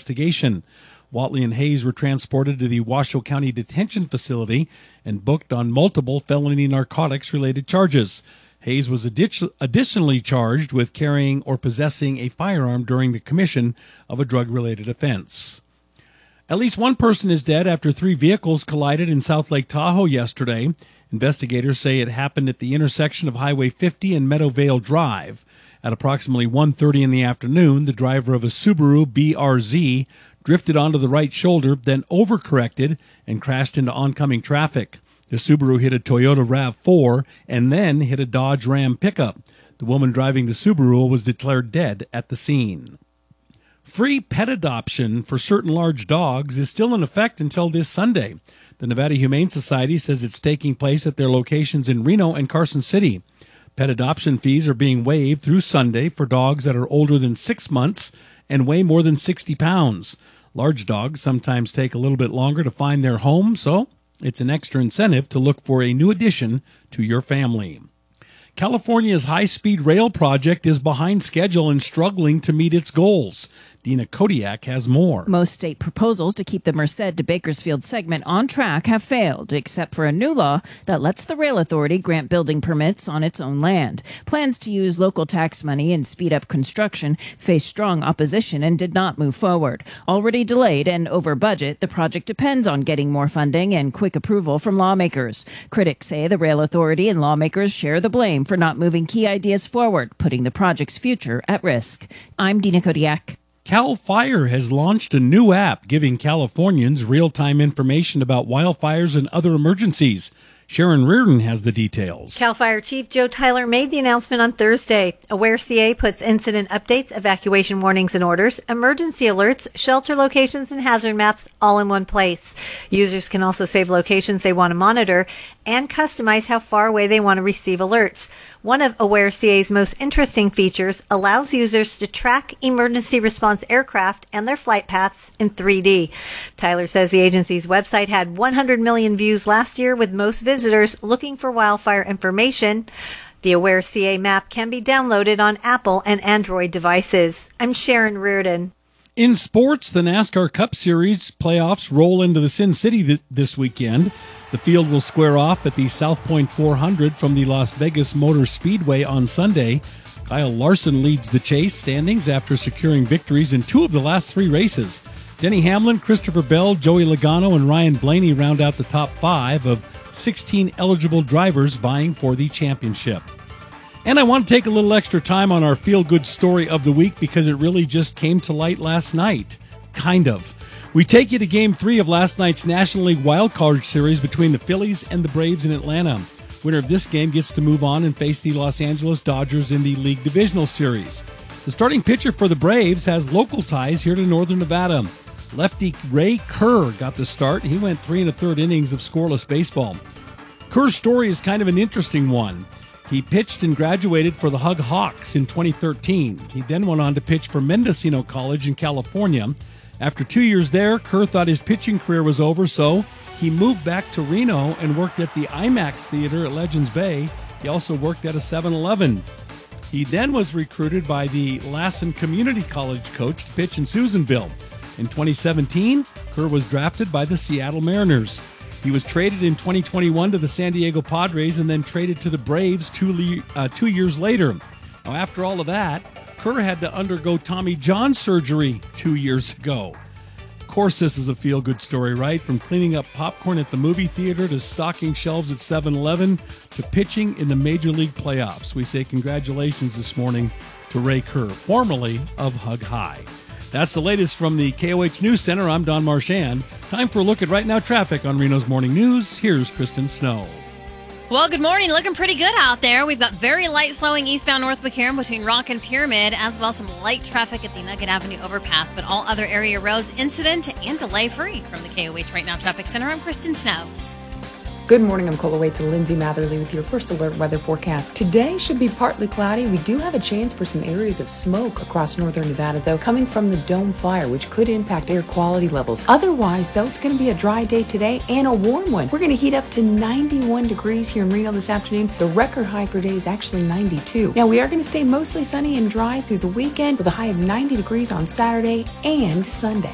investigation. Watley and Hayes were transported to the Washoe County Detention Facility and booked on multiple felony narcotics-related charges. Hayes was additionally charged with carrying or possessing a firearm during the commission of a drug-related offense. At least one person is dead after 3 vehicles collided in South Lake Tahoe yesterday. Investigators say it happened at the intersection of Highway 50 and Meadowvale Drive. At approximately 1:30 in the afternoon, the driver of a Subaru BRZ drifted onto the right shoulder, then overcorrected and crashed into oncoming traffic. The Subaru hit a Toyota RAV4 and then hit a Dodge Ram pickup. The woman driving the Subaru was declared dead at the scene. Free pet adoption for certain large dogs is still in effect until this Sunday. The Nevada Humane Society says it's taking place at their locations in Reno and Carson City. Pet adoption fees are being waived through Sunday for dogs that are older than 6 months and weigh more than 60 pounds. Large dogs sometimes take a little bit longer to find their home, so it's an extra incentive to look for a new addition to your family. California's high-speed rail project is behind schedule and struggling to meet its goals. Dina Kodiak has more. Most state proposals to keep the Merced to Bakersfield segment on track have failed, except for a new law that lets the rail authority grant building permits on its own land. Plans to use local tax money and speed up construction faced strong opposition and did not move forward. Already delayed and over budget, the project depends on getting more funding and quick approval from lawmakers. Critics say the rail authority and lawmakers share the blame for not moving key ideas forward, putting the project's future at risk. I'm Dina Kodiak. CAL FIRE has launched a new app giving Californians real-time information about wildfires and other emergencies. Sharon Reardon has the details. CAL FIRE Chief Joe Tyler made the announcement on Thursday. AwareCA puts incident updates, evacuation warnings and orders, emergency alerts, shelter locations, and hazard maps all in one place. Users can also save locations they want to monitor and customize how far away they want to receive alerts. One of AwareCA's most interesting features allows users to track emergency response aircraft and their flight paths in 3D. Tyler says the agency's website had 100 million views last year, with most visitors looking for wildfire information. The AwareCA map can be downloaded on Apple and Android devices. I'm Sharon Reardon. In sports, the NASCAR Cup Series playoffs roll into the Sin City this weekend. The field will square off at the South Point 400 from the Las Vegas Motor Speedway on Sunday. Kyle Larson leads the chase standings after securing victories in 2 of the last 3 races. Denny Hamlin, Christopher Bell, Joey Logano, and Ryan Blaney round out the top 5 of 16 eligible drivers vying for the championship. And I want to take a little extra time on our feel-good story of the week because it really just came to light last night. Kind of. We take you to Game 3 of last night's National League Wildcard Series between the Phillies and the Braves in Atlanta. Winner of this game gets to move on and face the Los Angeles Dodgers in the League Divisional Series. The starting pitcher for the Braves has local ties here to Northern Nevada. Lefty Ray Kerr got the start. He went 3 1/3 innings of scoreless baseball. Kerr's story is kind of an interesting one. He pitched and graduated for the Hug Hawks in 2013. He then went on to pitch for Mendocino College in California. After 2 years there, Kerr thought his pitching career was over, so he moved back to Reno and worked at the IMAX Theater at Legends Bay. He also worked at a 7-Eleven. He then was recruited by the Lassen Community College coach to pitch in Susanville. In 2017, Kerr was drafted by the Seattle Mariners. He was traded in 2021 to the San Diego Padres and then traded to the Braves 2 years later. Now, after all of that, Kerr had to undergo Tommy John surgery 2 years ago. Of course, this is a feel-good story, right? From cleaning up popcorn at the movie theater to stocking shelves at 7-Eleven to pitching in the Major League playoffs. We say congratulations this morning to Ray Kerr, formerly of Hug High. That's the latest from the KOH News Center. I'm Don Marchand. Time for a look at Right Now traffic on Reno's Morning News. Here's Kristen Snow. Well, good morning. Looking pretty good out there. We've got very light slowing eastbound North McCarran between Rock and Pyramid, as well as some light traffic at the Nugget Avenue overpass, but all other area roads incident and delay free. From the KOH Right Now Traffic Center, I'm Kristen Snow. Good morning, I'm Cola Waits and Lindsay Matherly with your first alert weather forecast. Today should be partly cloudy. We do have a chance for some areas of smoke across northern Nevada, though, coming from the dome fire, which could impact air quality levels. Otherwise, though, it's going to be a dry day today and a warm one. We're going to heat up to 91 degrees here in Reno this afternoon. The record high for today is actually 92. Now, we are going to stay mostly sunny and dry through the weekend with a high of 90 degrees on Saturday and Sunday.